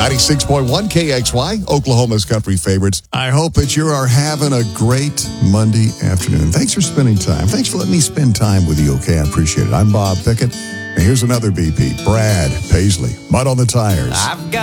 96.1 KXY, Oklahoma's country favorites. I hope that you are having a great Monday afternoon. Thanks for spending time. Thanks for letting me spend time with you, okay? I appreciate it. I'm Bob Pickett, and here's another BP, Brad Paisley, Mud on the Tires. I've got